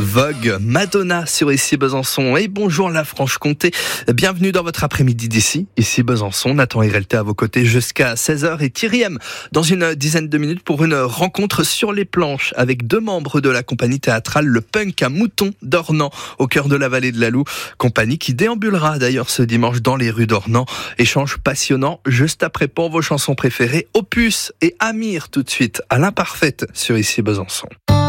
Vogue, Madonna sur Ici Besançon et bonjour la Franche-Comté. Bienvenue dans votre après-midi d'ici. Ici Besançon, Nathan Hirelté à vos côtés jusqu'à 16h et Thierry M dans une dizaine de minutes pour une rencontre sur les planches avec deux membres de la compagnie théâtrale Le Punk à Mouton d'Ornans au cœur de la vallée de la Loue. Compagnie qui déambulera d'ailleurs ce dimanche dans les rues d'Ornans. Échange passionnant juste après pour vos chansons préférées, Opus et Amir tout de suite à l'imparfaite sur Ici Besançon.